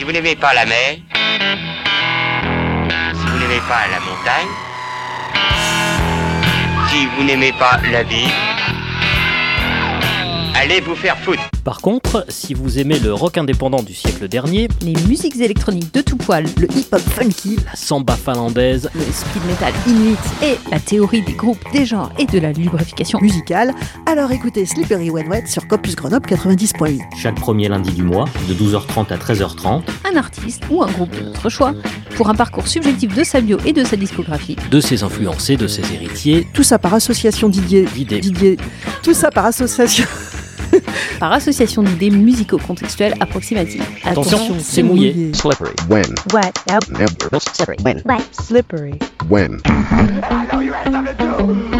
vous n'aimez pas la mer, si vous n'aimez pas la montagne, si vous n'aimez pas la vie, allez vous faire foutre. Par contre, si vous aimez le rock indépendant du siècle dernier, les musiques électroniques de tout poil, le hip-hop funky, la samba finlandaise, le speed metal inuit et la théorie des groupes, des genres et de la lubrification musicale, alors écoutez Slippery When Wet sur Campus Grenoble 90.8. Chaque premier lundi du mois, de 12h30 à 13h30, un artiste ou un groupe de votre choix, pour un parcours subjectif de sa bio et de sa discographie, de ses influencés, de ses héritiers, tout ça par association Didier, tout ça par association... par association d'idées musico-contextuelles approximatives. Attention, c'est mouillé. Slippery. When. Wet. Slippery. When. When. Slippery. When.